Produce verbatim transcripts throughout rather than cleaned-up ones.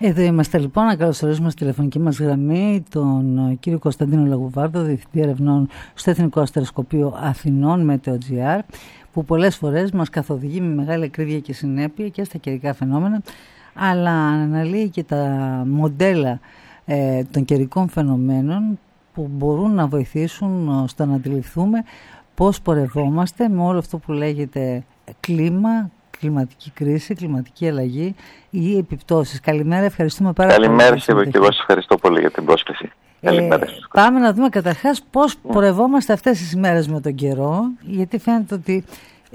Εδώ είμαστε λοιπόν, να καλωσορίσουμε στη τηλεφωνική μας γραμμή τον κύριο Κωνσταντίνο Λαγουβάρδο, Διευθυντή Ερευνών στο Εθνικό Αστεροσκοπείο Αθηνών Μετεοτζιάρ, που πολλές φορές μας καθοδηγεί με μεγάλη ακρίβεια και συνέπεια και στα καιρικά φαινόμενα, αλλά αναλύει και τα μοντέλα ε, των καιρικών φαινομένων που μπορούν να βοηθήσουν στο να αντιληφθούμε πώς πορευόμαστε με όλο αυτό που λέγεται κλίμα, κλιματική κρίση, κλιματική αλλαγή ή επιπτώσεις. Καλημέρα, ευχαριστούμε πάρα πολύ. Καλημέρα και εγώ σας ευχαριστώ πολύ για την πρόσκληση. Ε, πάμε να δούμε καταρχάς πώς mm. πορευόμαστε αυτές τις ημέρες με τον καιρό, γιατί φαίνεται ότι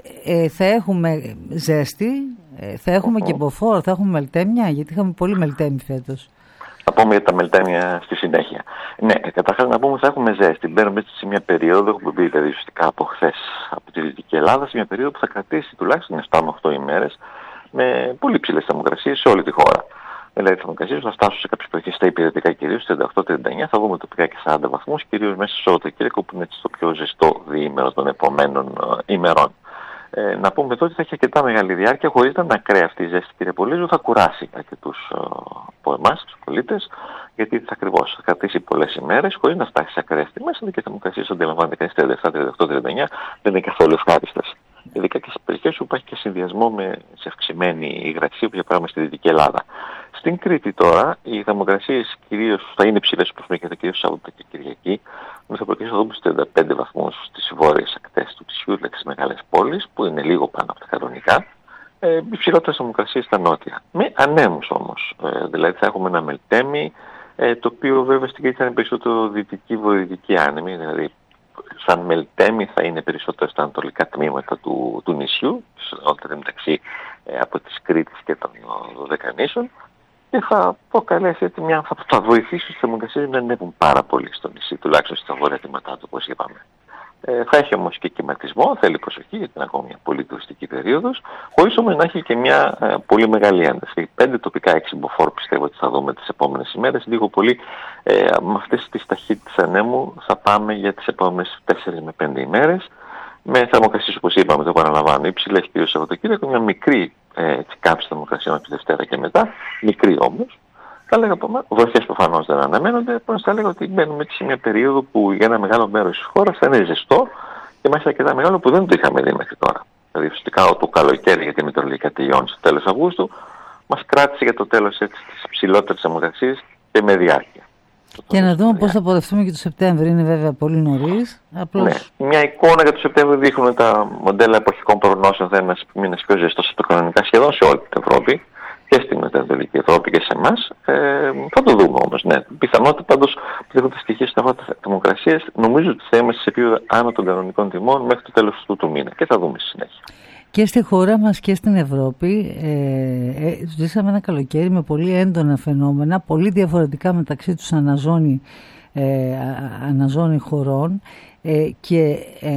ε, θα έχουμε ζέστη, ε, θα έχουμε mm. και μποφόρ, θα έχουμε μελτέμια, γιατί είχαμε πολύ μελτέμι φέτος. Θα πούμε για τα μελτέμια στη συνέχεια. Ναι, καταρχάς να πούμε ότι θα έχουμε ζέστη. Μπαίνουμε σε μια περίοδο, έχουμε μπει δηλαδή ουσιαστικά από χθες από τη Δυτική Ελλάδα, σε μια περίοδο που θα κρατήσει τουλάχιστον επτά με οκτώ ημέρες με πολύ ψηλές θερμοκρασίες σε όλη τη χώρα. Δηλαδή οι θερμοκρασίες θα φτάσουν σε κάποιες περιοχές στα υπηρετικά κυρίως, τριάντα οκτώ τριάντα εννιά, θα δούμε τοπικά και σαράντα βαθμούς, κυρίως μέσα στο Σαββατοκύριακο που είναι στο πιο ζεστό διήμερο των επόμενων uh, ημερών. Ε, να πούμε εδώ ότι θα έχει αρκετά μεγάλη διάρκεια, χωρίς να είναι ακραία αυτή η ζέστη, κύριε Πολύζου, θα κουράσει αρκετούς uh, από εμάς, τους πολίτες, γιατί θα ακριβώς θα κρατήσει πολλές ημέρες, χωρίς να φτάσει σε ακραίες τιμές, γιατί και οι θερμοκρασίες αντιλαμβάνεται κανείς τριάντα επτά τριάντα οκτώ τριάντα εννιά δεν είναι καθόλου ευχάριστες. Ειδικά και σε περιοχές που υπάρχει και συνδυασμό με σε αυξημένη υγρασία, που για παράδειγμα στη Δυτική Ελλάδα. Στην Κρήτη τώρα, οι θερμοκρασίες κυρίως θα είναι ψηλές, όπως λέγεται, κυρίως Σάββατο και Κυριακή. Θα προκύψει να δούμε στους τριάντα πέντε βαθμούς στις βόρειες ακτές του Τσιού, δηλαδή στις μεγάλες πόλεις, που είναι λίγο πάνω από τα κανονικά. Ε, υψηλότερες θερμοκρασίες στα νότια. Με ανέμους όμως. Ε, δηλαδή θα έχουμε ένα μελτέμι, ε, το οποίο βέβαια στην Κρήτη θα είναι περισσότερο δυτική-βορειοδυτική άνεμη, δηλαδή σαν μελτέμι θα είναι περισσότερο στα ανατολικά τμήματα του, του νησιού, όταν μεταξύ ε, από τις Κρήτης και των Δωδεκανήσων, και θα προκαλέσει έτσι μια, θα, θα βοηθήσει τις θερμοκρασίες να ανέβουν πάρα πολύ στο νησί, τουλάχιστον στα βόρεια τμήματά του, όπως είπαμε. Ε, θα έχει όμως και κυματισμό, θέλει προσοχή γιατί είναι ακόμα μια πολύ τουριστική περίοδος, χωρίς όμως να έχει και μια ε, πολύ μεγάλη ένταση. Πέντε τοπικά έξι μποφόρ πιστεύω ότι θα δούμε τις επόμενες ημέρες. Λίγο πολύ ε, με αυτές τις ταχύτητες ανέμου θα πάμε για τις επόμενες τέσσερις με πέντε ημέρες. Με θερμοκρασίες, όπως είπαμε, το επαναλαμβάνω, υψηλές κυρίως Σαββατοκύριακο, μια μικρή ε, κάψη θερμοκρασιών από τη Δευτέρα και μετά, μικρή όμως. Θα λέγα από βροχές προφανώς δεν αναμένονται, όμως θα λέγα ότι μπαίνουμε σε μια περίοδο που για ένα μεγάλο μέρος της χώρας θα είναι ζεστό και μάλιστα αρκετά μεγάλο που δεν το είχαμε δει μέχρι τώρα. Δηλαδή, φυσικά το καλοκαίρι, γιατί η μετεωρολογία τελειώνει στο τέλος Αυγούστου, μας κράτησε για το τέλος έτσι τις ψηλότερες θερμοκρασίες και με διάρκεια. Και να δούμε πώς θα πορευτούμε και το Σεπτέμβριο. Είναι βέβαια πολύ νωρίς. Απλώς... Ναι. Μια εικόνα για το Σεπτέμβριο δείχνουν τα μοντέλα εποχικών προγνώσεων. Θα είναι ένας μήνας πιο ζεστός από το κανονικά σχεδόν σε όλη την Ευρώπη και στην Νοτιοανατολική Ευρώπη και σε εμάς. Ε, θα το δούμε όμως. Ναι. Πιθανότητα πάντως που δείχνουν στοιχεία στις θερμοκρασίες, νομίζω ότι θα είμαστε σε επίπεδο άνω των κανονικών τιμών μέχρι το τέλος του, του μήνα. Και θα δούμε στη συνέχεια. Και στη χώρα μας και στην Ευρώπη ε, ε, ζήσαμε ένα καλοκαίρι με πολύ έντονα φαινόμενα, πολύ διαφορετικά μεταξύ τους αναζώνη, ε, αναζώνη χωρών ε, και ε,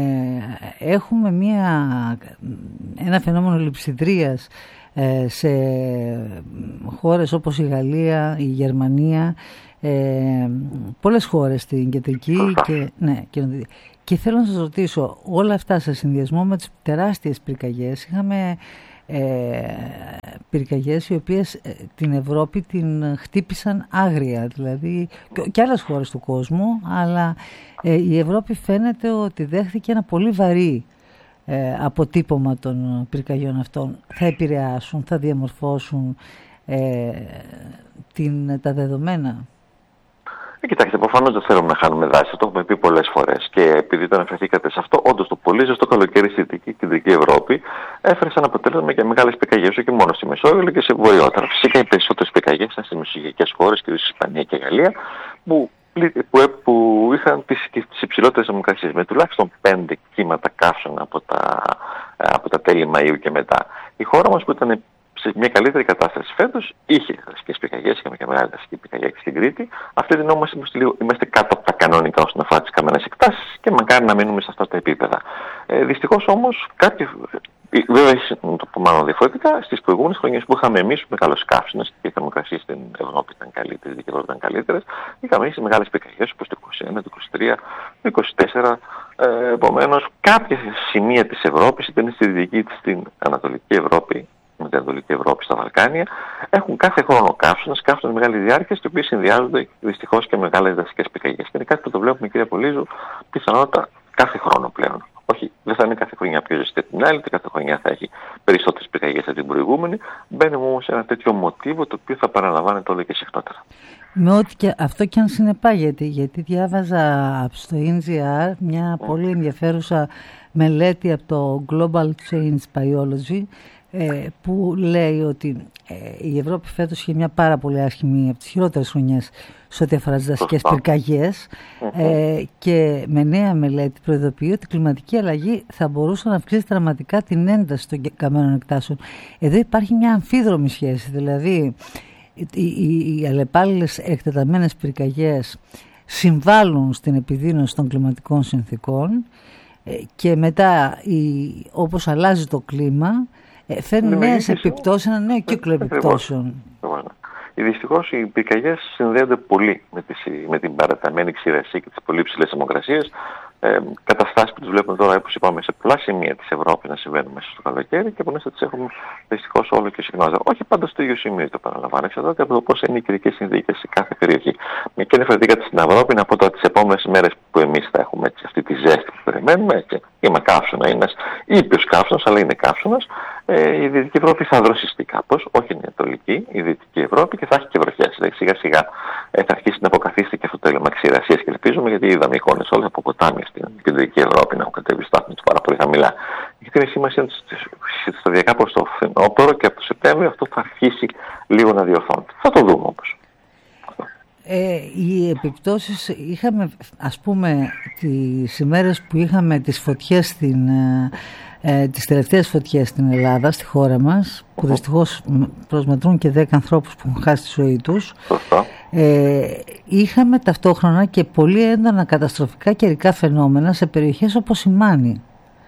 έχουμε μια, ένα φαινόμενο λειψιδρίας ε, σε χώρες όπως η Γαλλία, η Γερμανία, ε, πολλές χώρες στην κεντρική και, ναι, και Και θέλω να σας ρωτήσω, όλα αυτά σε συνδυασμό με τις τεράστιες πυρκαγιές, είχαμε ε, πυρκαγιές οι οποίες ε, την Ευρώπη την χτύπησαν άγρια, δηλαδή και, και άλλες χώρες του κόσμου, αλλά ε, η Ευρώπη φαίνεται ότι δέχθηκε ένα πολύ βαρύ ε, αποτύπωμα των πυρκαγιών αυτών. Θα επηρεάσουν, θα διαμορφώσουν ε, την, τα δεδομένα. Ε, κοιτάξτε, προφανώς δεν θέλουμε να χάνουμε δάση. Το έχουμε πει πολλές φορές. Και επειδή το αναφερθήκατε σε αυτό, όντως το πολύ ζεστό καλοκαίρι στη Δυτική Κεντρική Ευρώπη έφερε σαν αποτέλεσμα και μεγάλες πυρκαγιές, όχι μόνο στη Μεσόγειο, αλλά και σε βορειότερα. Φυσικά οι περισσότερες πυρκαγιές ήταν στις μεσογειακές χώρες, κυρίως Ισπανία και Γαλλία, που, που, που είχαν τις, τις υψηλότερες θερμοκρασίες, με τουλάχιστον πέντε κύματα καύσωνα από τα, από τα τέλη Μαΐου και μετά. Η χώρα μας που ήταν σε μια καλύτερη κατάσταση φέτος είχε δασικές πυρκαγιές, είχαμε και μεγάλη δασική πυρκαγιά και στην Κρήτη. Αυτή την όμως είμαστε, λίγο, είμαστε κάτω από τα κανονικά όσον αφορά τις καμένες εκτάσεις και μακάρι να μείνουμε σε αυτά τα επίπεδα. Ε, δυστυχώς όμως, κάποιοι, βέβαια, να το πω μάλλον διαφορετικά, στις προηγούμενες χρονιές που είχαμε εμείς μεγάλους καύσωνες και οι θερμοκρασίες στην Ευρώπη ήταν καλύτερες, η Ευρώπη ήταν καλύτερες, είχαμε εμείς μεγάλες πυρκαγιές όπως το είκοσι ένα, το είκοσι τρία, το είκοσι τέσσερα. Ε, επομένως, κάποια σημεία της Ευρώπης, είτε είναι στη Δυτική είτε στην Ανατολική Ευρώπη, με την Ανατολική Ευρώπη στα Βαλκάνια, έχουν κάθε χρόνο καύσωνες, καύσωνες μεγάλης διάρκειας, οι οποίες συνδυάζονται δυστυχώς και με μεγάλες δασικές πυρκαγιές. Και είναι κάτι που το βλέπουμε, κυρία Πολύζου, πιθανότατα κάθε χρόνο πλέον. Όχι, δεν θα είναι κάθε χρονιά πιο ζεστή την άλλη, κάθε χρονιά θα έχει περισσότερες πυρκαγιές από την προηγούμενη. Μπαίνουμε όμως σε ένα τέτοιο μοτίβο το οποίο θα παραλαμβάνεται όλο και συχνότερα. Με ό,τι και αυτό και αν συνεπάγεται, γιατί διάβαζα στο εν τζι αρ μια mm. πολύ ενδιαφέρουσα μελέτη από το Global Change Biology, ε, που λέει ότι ε, η Ευρώπη φέτος είχε μια πάρα πολύ άσχημη, από τις χειρότερες χρονιές σε ό,τι αφορά τις δασικές πυρκαγιές, mm-hmm. ε, και με νέα μελέτη προειδοποιεί ότι η κλιματική αλλαγή θα μπορούσε να αυξήσει δραματικά την ένταση των καμένων εκτάσεων. Εδώ υπάρχει μια αμφίδρομη σχέση, δηλαδή οι, οι, οι αλλεπάλληλες εκτεταμένες πυρκαγιές συμβάλλουν στην επιδείνωση των κλιματικών συνθήκων, ε, και μετά η, όπως αλλάζει το κλίμα, φέρνει νέες επιπτώσεις, ένα νέο κύκλο επιπτώσεων. Δυστυχώς οι πυρκαγιές συνδέονται πολύ με, τις, με την παραταμένη ξηρασία και τις πολύ ψηλές θερμοκρασίες. Ε, καταστάσεις που τις βλέπουμε τώρα, όπως είπαμε, σε πολλά σημεία της Ευρώπης να συμβαίνουν μέσα στο καλοκαίρι και πολλές θα τις έχουμε δυστυχώς όλο και συχνότερα. Όχι πάντα στο ίδιο σημείο, το παραλαμβάνω, εξαρτάται από το πώς είναι οι καιρικές συνθήκες σε κάθε περιοχή. Μια και είναι διαφορετικά στην Ευρώπη, να πω τώρα τις επόμενες μέρες που εμείς θα έχουμε έτσι, αυτή τη ζέστη που περιμένουμε. Έτσι. Είμαι καύσωνα, είναι ένας ήπιος καύσωνας, αλλά είναι καύσωνας. Ε, η Δυτική Ευρώπη θα δροσιστεί κάπως, όχι η Ανατολική, η Δυτική Ευρώπη, και θα έχει και βροχές. Δηλαδή σιγά σιγά ε, θα αρχίσει να αποκαθίσει και αυτό το έλλειμμα ξηρασίας και ελπίζουμε, γιατί είδαμε εικόνες όλες από ποτάμια στην Κεντρική Ευρώπη να έχουν κατέβει στάθμοι του πάρα πολύ χαμηλά. Γιατί είναι σημασία σταδιακά προς το φθινόπωρο και από το Σεπτέμβριο αυτό θα αρχίσει λίγο να διορθώνεται. Θα το δούμε όμως. Ε, οι επιπτώσεις είχαμε, ας πούμε, τις ημέρες που είχαμε τις φωτιές στην, ε, τις τελευταίες φωτιές στην Ελλάδα, στη χώρα μας, που δυστυχώς προσμετρούν και δέκα ανθρώπους που έχουν χάσει τη ζωή τους. Ε, είχαμε ταυτόχρονα και πολύ έντονα καταστροφικά καιρικά φαινόμενα σε περιοχές όπως η Μάνη.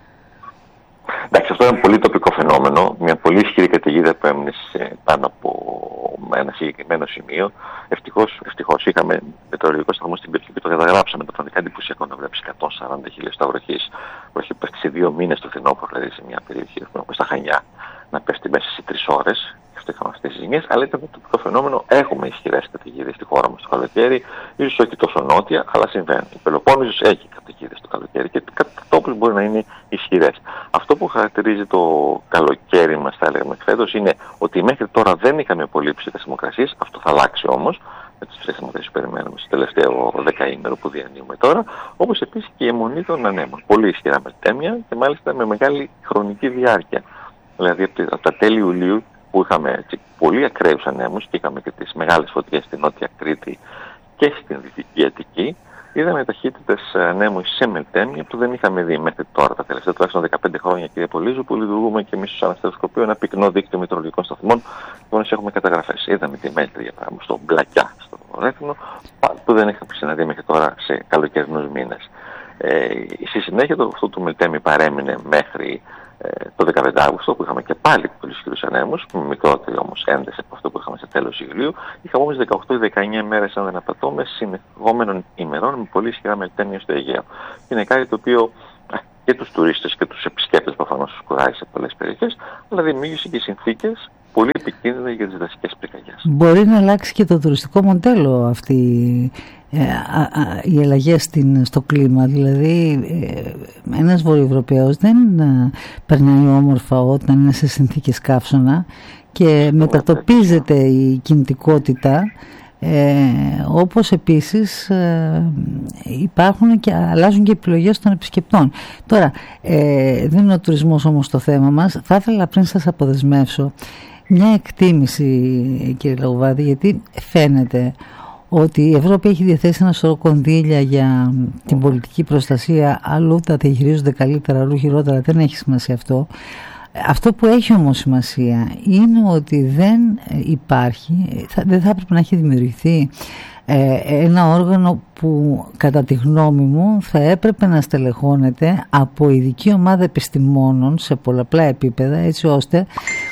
Εντάξει, αυτό είναι ένα πολύ τοπικό φαινόμενο, μια πολύ ισχυρή καταιγίδα που έμεινε πάνω από ένα συγκεκριμένο σημείο. Ευτυχώς, ευτυχώς είχαμε μετεωρολογικό σταθμό στην περιοχή και το καταγράψαμε. Το πραγματικά εντυπωσιακό να βλέπεις εκατόν σαράντα χιλιοστά βροχής. Βροχή που πέφτει σε δύο μήνες το φθινόπωρο, δηλαδή σε μια περιοχή όπως στα Χανιά, να πέφτει μέσα σε τρεις ώρες. Αυτό είχαμε αυτές τις ζημιές, αλλά ήταν το τοπικό φαινόμενο. Έχουμε ισχυρές καταιγίδες στη χώρα μας το καλοκαίρι, ίσως όχι τόσο νότια, αλλά συμβαίνει. Η Πελοπόννησος έχει καταιγίδες το καλοκαίρι και κατά τόπους μπορεί να είναι ισχυρές. Αυτό που χαρακτηρίζει το καλοκαίρι μας, θα έλεγαμε φέτος, είναι ότι μέχρι τώρα δεν είχαμε πολύ ψηλές θερμοκρασίες. Αυτό θα αλλάξει όμως με τις ψηλές θερμοκρασίες που περιμένουμε στο τελευταίο δεκαήμερο που διανύουμε τώρα. Όπως επίσης και η αιμονή των ανέμων. Πολύ ισχυρά μελτέμια και μάλιστα με μεγάλη χρονική διάρκεια. Δηλαδή από τα τέλη Ιουλίου, που είχαμε έτσι, πολύ ακραίους ανέμους και είχαμε και τις μεγάλες φωτιές στην Νότια Κρήτη και στην Δυτική Αττική, είδαμε ταχύτητες ανέμου σε μελτέμια που δεν είχαμε δει μέχρι τώρα, τα τελευταία τουλάχιστον δεκαπέντε χρόνια, κύριε Πολύζου, που λειτουργούμε και εμείς ως αναστατοσκοπείο, ένα πυκνό δίκτυο μετεωρολογικών σταθμών, που έχουμε καταγραφές. Είδαμε τη μέτρια, παράδειγμα, στο Μπλακιά, στο Ρέθινο, που δεν είχαμε συναντήσει μέχρι τώρα σε καλοκαιρινούς μήνες. Ε, στη συνέχεια το, αυτό το μελτέμι παρέμεινε μέχρι το δεκαπέντε Αυγούστου, που είχαμε και πάλι πολύ ισχυρούς ανέμους, με μικρότερη όμως ένταση από αυτό που είχαμε σε τέλος Ιουλίου. Είχαμε όμως δεκαοκτώ ή δεκαεννιά μέρες, αν δεν απατώμε, συνεχόμενων ημερών με πολύ ισχυρά μελτέμια στο Αιγαίο. Είναι κάτι το οποίο και τους τουρίστες και τους επισκέπτες προφανώς τους κουράζει σε πολλές περιοχές, αλλά δημιούργησε και συνθήκες πολύ επικίνδυνες για τις δασικές πυρκαγιές. Μπορεί να αλλάξει και το τουριστικό μοντέλο αυτή ε, α, α, οι αλλαγές στο κλίμα. Δηλαδή ε, ένας Βορειοευρωπαίος δεν ε, περνάει όμορφα όταν είναι σε συνθήκες καύσωνα και μετατοπίζεται η κινητικότητα, ε, όπως επίσης ε, υπάρχουν και αλλάζουν και επιλογές των επισκεπτών. Τώρα ε, δεν είναι ο τουρισμός όμως το θέμα μας. Θα ήθελα πριν σας αποδεσμεύσω μια εκτίμηση, κύριε Λαγοβάδη, γιατί φαίνεται ότι η Ευρώπη έχει διαθέσει ένα σωρό κονδύλια για την πολιτική προστασία, αλλού τα διαχειρίζονται καλύτερα, αλλού χειρότερα, δεν έχει σημασία αυτό. Αυτό που έχει όμως σημασία είναι ότι δεν υπάρχει, δεν θα έπρεπε να έχει δημιουργηθεί ε, ένα όργανο που κατά τη γνώμη μου θα έπρεπε να στελεχώνεται από ειδική ομάδα επιστημόνων σε πολλαπλά επίπεδα, έτσι ώστε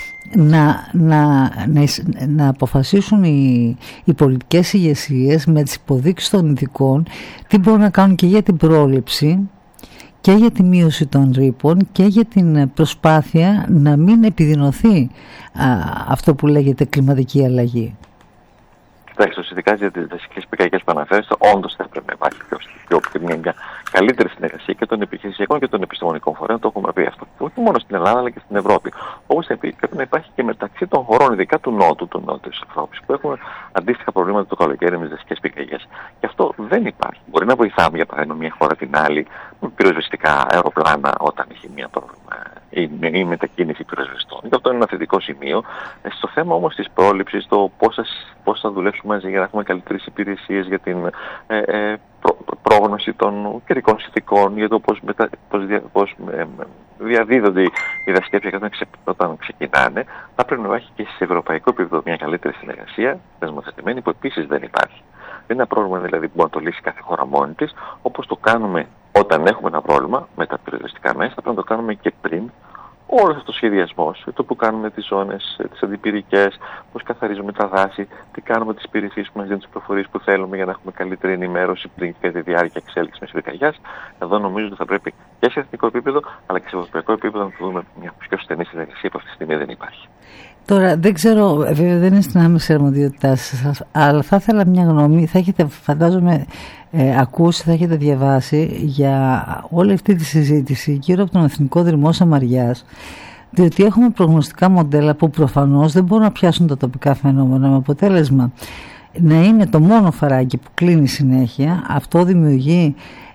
Να, να, να, να αποφασίσουν οι, οι πολιτικές ηγεσίες με τις υποδείξεις των ειδικών τι μπορούν να κάνουν και για την πρόληψη και για τη μείωση των ρήπων και για την προσπάθεια να μην επιδεινωθεί α, αυτό που λέγεται κλιματική αλλαγή. Κοιτάξτε, ειδικά για τις δασικές πυρκαγιές που αναφέρεστε, όντως θα έπρεπε να υπάρχει πιο, πιο, μια καλύτερη συνεργασία και των επιχειρησιακών και των επιστημονικών φορέων. Το έχουμε πει αυτό. Όχι μόνο στην Ελλάδα αλλά και στην Ευρώπη. Όπως πρέπει να υπάρχει και μεταξύ των χωρών, ειδικά του Νότου, του Νότου της Ευρώπης, που έχουν αντίστοιχα προβλήματα το καλοκαίρι με τις δασικές πυρκαγιές. Και αυτό δεν υπάρχει. Μπορεί να βοηθάμε, για παράδειγμα, μια χώρα την άλλη με πυροσβεστικά αεροπλάνα όταν έχει μια πρόβλημα ή, ή μετακίνηση πυροσβεστών. Και αυτό είναι ένα θετικό σημείο. Στο θέμα όμως της πρόληψης, το πώς θα δουλέψουμε μαζί για να έχουμε καλύτερες υπηρεσίες για την ε, ε, προ, πρόγνωση των καιρικών συνθηκών, για το πώς, μετα, πώς, δια, πώς ε, διαδίδονται οι δασικές πυρκαγιές όταν, ξε, όταν ξεκινάνε, θα πρέπει να υπάρχει και σε ευρωπαϊκό επίπεδο μια καλύτερη συνεργασία, δεσμοθετημένη, που επίσης δεν υπάρχει. Δεν είναι ένα πρόβλημα δηλαδή που μπορεί να το λύσει κάθε χώρα μόνη της, όπως το κάνουμε όταν έχουμε ένα πρόβλημα με τα πυροσβεστικά μέσα, θα πρέπει να το κάνουμε και πριν. Όλος αυτός ο σχεδιασμός, το που κάνουμε τις ζώνες, τις αντιπυρικές, πώς καθαρίζουμε τα δάση, τι κάνουμε τις υπηρεσίες που μας δίνουν τις πληροφορίες που θέλουμε για να έχουμε καλύτερη ενημέρωση πριν και τη διάρκεια εξέλιξης μιας πυρκαγιάς. Εδώ νομίζω ότι θα πρέπει και σε εθνικό επίπεδο αλλά και σε ευρωπαϊκό επίπεδο να δούμε μια πιο στενή συνεργασία που αυτή τη στιγμή δεν υπάρχει. Τώρα δεν ξέρω, βέβαια δεν είναι στην άμεση αρμοδιότητά σας, αλλά θα ήθελα μια γνώμη. Θα έχετε, φαντάζομαι, ε, ακούσει, θα έχετε διαβάσει για όλη αυτή τη συζήτηση γύρω από τον Εθνικό Δρυμό Σαμαριάς, διότι έχουμε προγνωστικά μοντέλα που προφανώς δεν μπορούν να πιάσουν τα τοπικά φαινόμενα, με αποτέλεσμα να είναι το μόνο φαράγγι που κλείνει συνέχεια. Αυτό δημιουργεί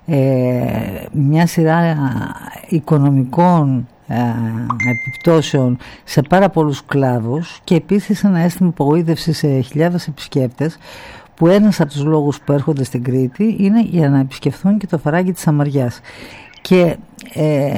ε, μια σειρά οικονομικών επιπτώσεων σε πάρα πολλούς κλάδους και επίσης ένα αίσθημα απογοήτευσης σε χιλιάδες επισκέπτες, που ένας από τους λόγους που έρχονται στην Κρήτη είναι για να επισκεφθούν και το φαράγγι της Σαμαριάς. Και ε,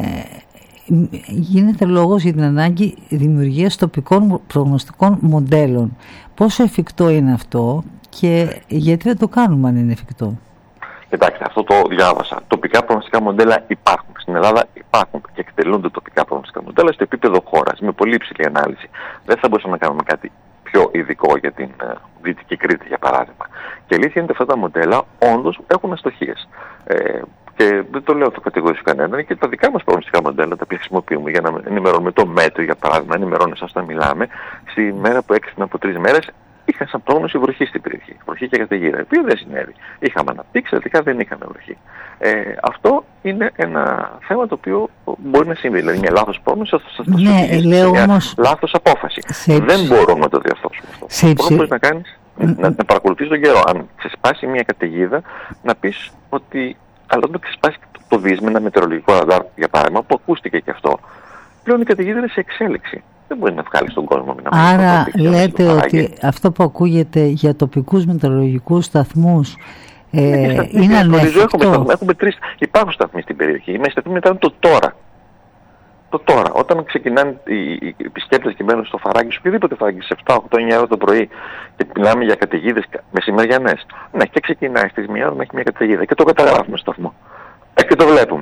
γίνεται λόγος για την ανάγκη δημιουργίας τοπικών προγνωστικών μοντέλων. Πόσο εφικτό είναι αυτό και γιατί δεν το κάνουμε αν είναι εφικτό? Κοιτάξτε, αυτό το διάβασα. Τοπικά προγνωστικά μοντέλα υπάρχουν. Στην Ελλάδα υπάρχουν και εκτελούνται τοπικά προγνωστικά μοντέλα στο επίπεδο χώρας, με πολύ υψηλή ανάλυση. Δεν θα μπορούσαμε να κάνουμε κάτι πιο ειδικό για την uh, Δυτική Κρήτη, για παράδειγμα. Και η αλήθεια είναι ότι αυτά τα μοντέλα όντως έχουν αστοχίες. Ε, και δεν το λέω το κατηγορήσω κανέναν, και τα δικά μας προγνωστικά μοντέλα τα οποία χρησιμοποιούμε για να ενημερώνουμε το μέτρο, για παράδειγμα, ενημερώνει εσάς όταν μιλάμε, στη μέρα που έξυπνα από τρεις μέρες. Είχαν σαν πρόγνωση βροχή στην περιοχή. Βροχή και καταιγίδα. Η οποία δεν συνέβη. Είχαμε αναπτύξει, τελικά δεν είχαμε βροχή. Ε, αυτό είναι ένα θέμα το οποίο μπορεί να συμβεί. Δηλαδή, μια λάθος πρόγνωση θα σας ναι, λέω μια όμως... λάθος απόφαση. Δεν μπορούμε να το διορθώσουμε αυτό. Σε Αυτό μπορείς να κάνεις, mm. να, να παρακολουθείς τον καιρό. Αν ξεσπάσει μια καταιγίδα, να πεις ότι. Αλλά όταν ξεσπάσει το δίσμα, ένα μετεωρολογικό ραντάρ, για παράδειγμα, που ακούστηκε και αυτό, πλέον η καταιγίδα είναι σε εξέλιξη. Δεν μπορεί να βγάλει τον κόσμο. Να Άρα λέτε ότι αυτό που ακούγεται για τοπικούς μετεωρολογικούς σταθμούς ε, είναι, είναι ανέφικτο. Έχουμε, έχουμε τρεις, υπάρχουν σταθμοί στην περιοχή. Οι σταθμοί μετά είναι το τώρα. Το τώρα. Όταν ξεκινάνε οι, οι επισκέπτες και μένουν στο φαράγγι, σε οποιοδήποτε φαράγγι, σε επτά οκτώ εννιά ώρα το πρωί, και μιλάμε για καταιγίδες μεσημεριανές. Ναι, και ξεκινάει στις μία ώρα να έχει μια καταιγίδα. Και το καταγράφουμε στο σταθμό. Ε, και το βλέπουμε.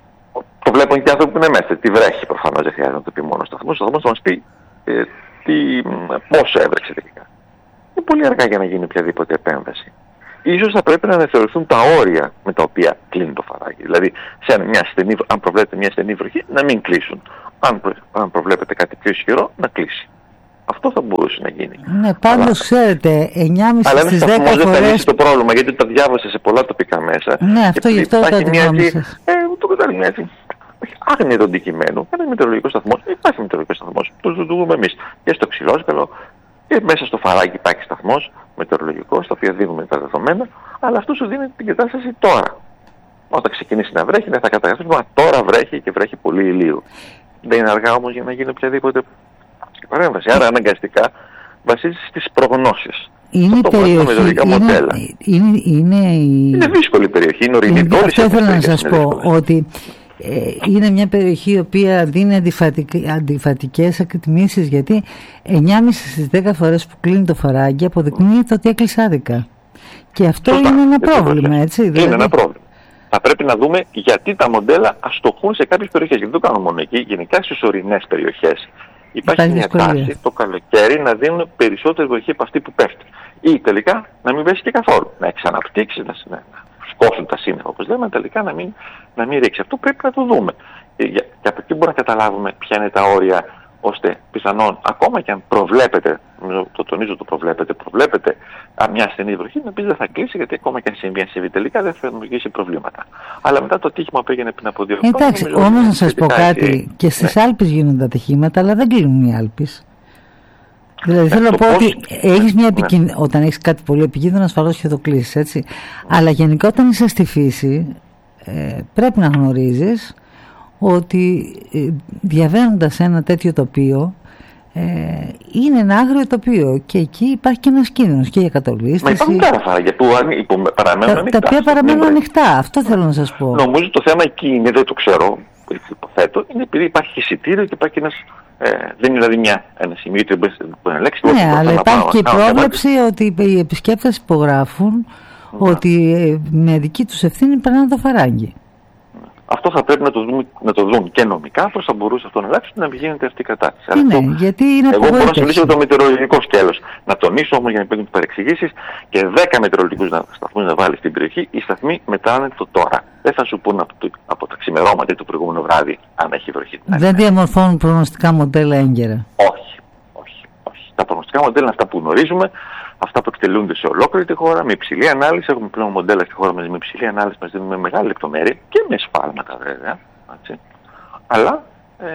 Το βλέπουν και οι άνθρωποι που είναι μέσα. Τι βρέχει προφανώς, δεν χρειάζεται να το πει μόνο ο σταθμός. Ο σταθμός θα μας πει ε, τι, πόσο έβρεξε τελικά. Είναι πολύ αργά για να γίνει οποιαδήποτε επέμβαση. Ίσως θα πρέπει να αναθεωρηθούν τα όρια με τα οποία κλείνει το φαράγγι. Δηλαδή, σε μια στενή, αν προβλέπετε μια στενή βροχή, να μην κλείσουν. Αν, προ, αν προβλέπετε κάτι πιο ισχυρό, να κλείσει. Αυτό θα μπορούσε να γίνει. Ναι, πάντως ξέρετε, εννιά και μισή στις δέκα φορές... Αλλά δεν θα λύσει το πρόβλημα, γιατί το διάβασε σε πολλά τοπικά μέσα. Ναι, αυτό γι' αυτό το αντιμετώπισες. Ε, το κατάλληλο έτσι. Άγνοια του αντικειμένου. Ένα μετεωρολογικό σταθμό. Υπάρχει μετεωρολογικό σταθμό. Το λειτουργούμε εμείς. Και στο Ξυλόσκαλο και μέσα στο φαράγγι υπάρχει σταθμός μετεωρολογικός, στο οποίο δίνουμε τα δεδομένα, αλλά αυτό σου δίνει την κατάσταση τώρα. Όταν ξεκινήσει να βρέχει, δεν θα καταγραφεί, μα τώρα βρέχει και βρέχει πολύ ηλίου. Δεν είναι αργά όμως για να γίνει οποιαδήποτε παρέμβαση. Άρα αναγκαστικά βασίζεται στις προγνώσεις. Είναι η περιοχή, είναι, είναι, είναι, η... είναι δύσκολη περιοχή, είναι ορεινή. Αυτό ήθελα να σας πω, ότι ε, είναι μια περιοχή η οποία δίνει αντιφατικ, αντιφατικές εκτιμήσεις, γιατί εννιά και μισή στις δέκα φορές που κλείνει το φαράγγι αποδεικνύεται ότι έκλεισε άδικα. Και αυτό Σωστά. είναι ένα πρόβλημα, έτσι. Είναι δηλαδή... ένα πρόβλημα. Θα πρέπει να δούμε γιατί τα μοντέλα αστοχούν σε κάποιες περιοχές. Γιατί δεν το κάνουμε μόνο εκεί, γενικά στις ορεινές περιοχές. Υπάρχει μια τάση το καλοκαίρι να δίνουν περισσότερη βροχή από αυτή που πέφτει. Ή τελικά να μην πέσει και καθόλου. Να εξαναπτύξει, να, να σκόσουν τα σύννεφα, όπως λέμε, τελικά να μην, να μην ρίξει. Αυτό πρέπει να το δούμε. Και, και από εκεί μπορούμε να καταλάβουμε ποια είναι τα όρια, ώστε πιθανόν, ακόμα και αν προβλέπετε, το τονίζω το προβλέπετε, προβλέπετε μια ασθενή βροχή, να πει δεν θα κλείσει, γιατί ακόμα και αν συμβεί, αν συμβεί τελικά δεν θα δημιουργήσει προβλήματα. Αλλά μετά το ατύχημα που έγινε πριν από δύο χρόνια. Εντάξει, όμως να σας πω κάτι, και στις ναι. Άλπεις γίνονται ατυχήματα, αλλά δεν κλείνουν οι Άλπεις. Δηλαδή θέλω να πω πώς... ότι έχεις μια επικιν... ναι. όταν έχεις κάτι πολύ επικίνδυνο, ασφαλώς και το κλείσεις, έτσι. Ναι. Αλλά γενικά όταν είσαι στη φύση, ε, πρέπει να γνωρίζεις ότι ε, διαβαίνοντας ένα τέτοιο τοπίο, ε, είναι ένα άγριο τοπίο και εκεί υπάρχει και ένας κίνδυνος και για κατολίσθηση. Μα υπάρχουν τάραφα που παραμένουν τα, ανοιχτά. Τα οποία παραμένουν ανοιχτά, αυτό θέλω να σας πω. Νομίζω το θέμα εκεί είναι, δεν το ξέρω, υποθέτω, είναι επειδή υπάρχει εισιτήριο και υπάρχει ένας, ε, δεν είναι δηλαδή μια, ένα σημείο που μπορεί να ελέγξει. Ναι, αλλά υπάρχει και η πρόβλεψη ότι οι επισκέπτες υπογράφουν ναι. ότι ε, με δική τους ευθύνη περνάνε το φαράγγι. Αυτό θα πρέπει να το, δούμε, να το δουν και νομικά, πώς θα μπορούσε αυτό να αλλάξει, να μην γίνεται αυτή η κατάσταση. Ναι, αυτό, γιατί είναι εγώ μπορώ να μιλήσω για το μετεωρολογικό σκέλος. Να τονίσω όμως για να υπάρχουν παρεξηγήσεις και δέκα μετεωρολογικούς σταθμούς να βάλει στην περιοχή, οι σταθμοί μετράνε το τώρα. Δεν θα σου πούν από, το, από τα ξημερώματα του προηγούμενο βράδυ αν έχει βροχή. Δεν διαμορφώνουν προγνωστικά μοντέλα έγκαιρα. Όχι, όχι, όχι. Τα προγνωστικά μοντέλα είναι αυτά που γνωρίζουμε. Αυτά που εκτελούνται σε ολόκληρη τη χώρα με υψηλή ανάλυση. Έχουμε πλέον μοντέλα στη χώρα μας με υψηλή ανάλυση, μας δίνουμε μεγάλη λεπτομέρεια και με σφάλματα βέβαια. Έτσι. Αλλά ε,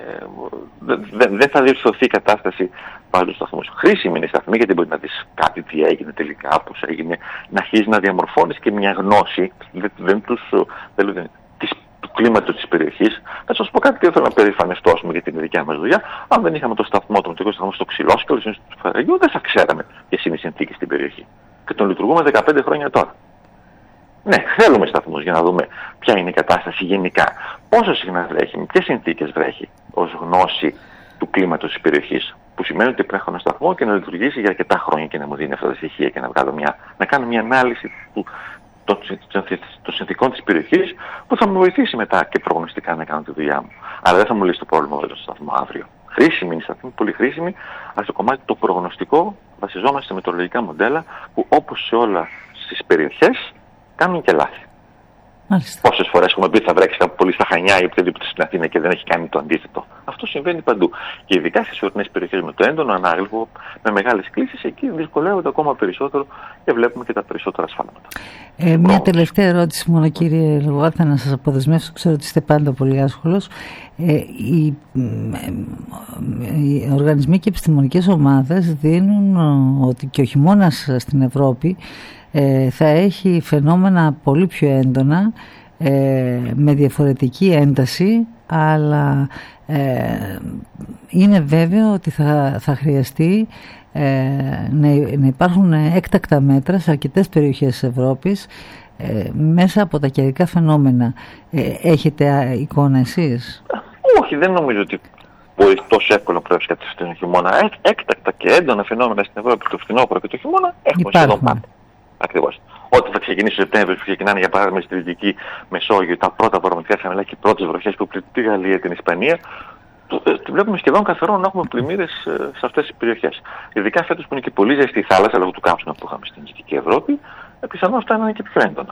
δεν δε, δε θα διορθωθεί η κατάσταση πάνω στους σταθμούς. Χρήσιμη είναι η σταθμή γιατί μπορεί να δεις κάτι τι έγινε τελικά, πώς έγινε, να αρχίσει να διαμορφώνεις και μια γνώση δεν, δεν τους, δεν, δεν, της, του κλίματος της περιοχής. Να σας πω κάτι που θέλω να περηφανευτώ για την δικιά μας δουλειά. Αν δεν είχαμε το σταθμό, τον μετρικό σταθμό στο Ξυλόσκαλο, στο Φαραγγιού, δεν θα ξέραμε ποιες είναι οι συνθήκες στην περιοχή. Και τον λειτουργούμε δεκαπέντε χρόνια τώρα. Ναι, θέλουμε σταθμούς για να δούμε ποια είναι η κατάσταση γενικά. Πόσο συχνά βρέχει, με ποιες συνθήκες βρέχει ως γνώση του κλίματος της περιοχής. Που σημαίνει ότι πρέπει να έχω ένα σταθμό και να λειτουργήσει για αρκετά χρόνια και να μου δίνει αυτά τα στοιχεία και να, βγάλω μια, να κάνω μια ανάλυση του, των συνθηκών της περιοχής που θα μου βοηθήσει μετά και προγνωστικά να κάνω τη δουλειά μου. Αλλά δεν θα μου λύσει το πρόβλημα με τον σταθμό αύριο. Χρήσιμη είναι η σταθμή, πολύ χρήσιμη, αλλά στο κομμάτι το προγνωστικό βασιζόμαστε σε μετεωρολογικά μοντέλα που όπως σε όλα στις περιοχές κάνουν και λάθη. Πόσες φορές έχουμε πει ότι θα βρέξει πολύ στα Χανιά ή οποιαδήποτε στην Αθήνα και δεν έχει κάνει το αντίθετο. Αυτό συμβαίνει παντού. Και ειδικά στις ορεινές περιοχές με το έντονο ανάγλυφο, με μεγάλες κλίσεις, εκεί δυσκολεύονται ακόμα περισσότερο και βλέπουμε και τα περισσότερα ασφάλματα. Ε, μια τελευταία ερώτηση μόνο, κύριε Λογουάρθα, να σας αποδεσμεύσω, ξέρω ότι είστε πάντα πολύ άσχολος. Ε, οι, ε, οι οργανισμοί και επιστημονικές ομάδες δίνουν ότι και ο χειμώνας στην Ευρώπη ε, θα έχει φαινόμενα πολύ πιο έντονα, ε, με διαφορετική ένταση, αλλά ε, είναι βέβαιο ότι θα, θα χρειαστεί ε, να, να υπάρχουν έκτακτα μέτρα σε αρκετές περιοχές της Ευρώπης ε, μέσα από τα καιρικά φαινόμενα. Ε, έχετε εικόνα εσείς? Όχι, δεν νομίζω ότι μπορεί τόσο εύκολα να προέρχεται κάτι στον χειμώνα. Έκτακτα και έντονα φαινόμενα στην Ευρώπη το φθινόπωρο και το χειμώνα έχουμε σχεδόν πάντα. Ακριβώς. Όταν θα ξεκινήσει ο Σεπτέμβριος που ξεκινάνε για παράδειγμα στη Δυτική Μεσόγειο τα πρώτα βορειομετρικά χαμηλά και οι πρώτες βροχές που πλήττουν τη Γαλλία, την Ισπανία, το, το βλέπουμε σχεδόν καθαρό να έχουμε πλημμύρες σε αυτές τις περιοχές. Ειδικά φέτος που είναι και πολύ ζεστή η θάλασσα λόγω του κάψουνα που είχαμε στην Δυτική Ευρώπη, πιθανόν αυτά είναι και πιο έντονα.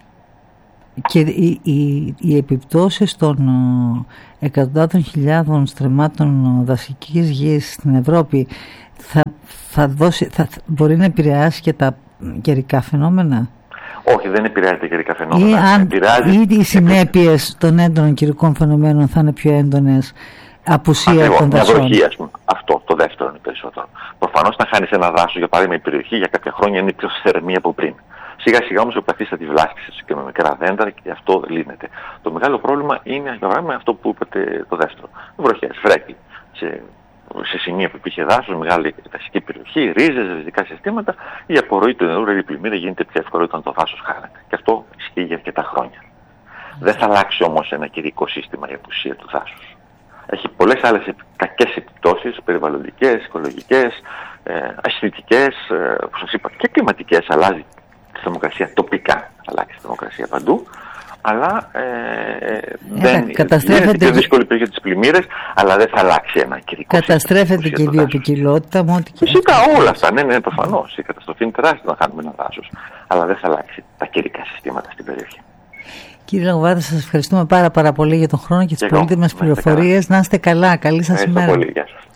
Και οι, οι, οι επιπτώσεις των εκατοντάδων χιλιάδων στρεμμάτων δασικής γης στην Ευρώπη θα, θα, δώσει, θα μπορεί να επηρεάσει και τα καιρικά φαινόμενα? Όχι, δεν επηρεάζει τα καιρικά φαινόμενα. Ή αν επηρεάζει... οι συνέπειες των έντονων καιρικών φαινομένων θα είναι πιο έντονες, απουσία Ακριβώς, των δασών. Μια βροχή, ας πούμε. Αυτό το δεύτερο είναι περισσότερο. Προφανώς να χάνεις ένα δάσο, για παράδειγμα η περιοχή για κάποια χρόνια είναι πιο θερμή από πριν. Σιγά σιγά όμως επαθείς τη βλάσκηση και με μικρά δέντρα και αυτό λύνεται. Το μεγάλο πρόβλημα είναι, για παράδειγμα, αυτό που είπατε το δεύτερο. Βροχές, βρέχει. Σε, σε σημεία που υπήρχε δάσος, μεγάλη δασική περιοχή, ρίζες, ριζικά συστήματα, η απορροή του νερού, η πλημμύρα γίνεται πιο εύκολη όταν το δάσος χάνεται. Και αυτό ισχύει για αρκετά χρόνια. Δεν θα αλλάξει όμως ένα καιρικό σύστημα η απουσία του δάσους. Έχει πολλές άλλες κακές επιπτώσεις, περιβαλλοντικές, οικολογικές, ε, αισθητικές, ε, όπως σας είπα, και κλιματικές. Αλλάζει τη θερμοκρασία τοπικά, αλλάζει τη θερμοκρασία παντού. αλλά ε, δεν καταστρέφεται είναι πιο δύσκολη για τις πλημμύρες, αλλά δεν θα αλλάξει ένα καιρικό. Καταστρέφεται και η βιοποικιλότητα μου. Φυσικά όλα αυτά, ναι, ναι, προφανώς. Η καταστροφή είναι τεράστια να χάνουμε ένα δάσος, αλλά δεν θα αλλάξει τα καιρικά συστήματα στην περιοχή. Κύριε Λαγοβάτα, σας ευχαριστούμε πάρα πάρα πολύ για τον χρόνο και τις πολύτιμες πληροφορίες. Να είστε καλά. Καλή σας ημέρα. Ευχαριστώ πολύ. Γεια σας.